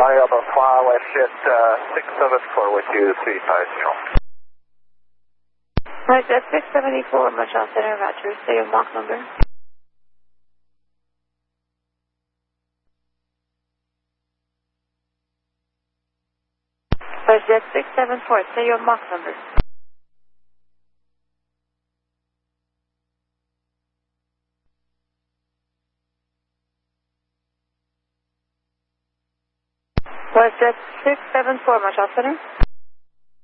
Alpha Fly, left jet 674 with you, 350. Right, that's 674, Montreal Center, Roger. Say your Mach number. Right, that's 674, say your Mach number. Was that 674, Montreal Center?